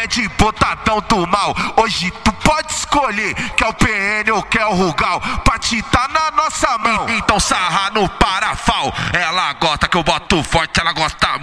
é de botadão do mal. Hoje tu pode escolher, quer o PN ou quer o Rugal, pra te tá na nossa mão. Então sarra no parafal. Ela gosta que eu boto forte, ela gosta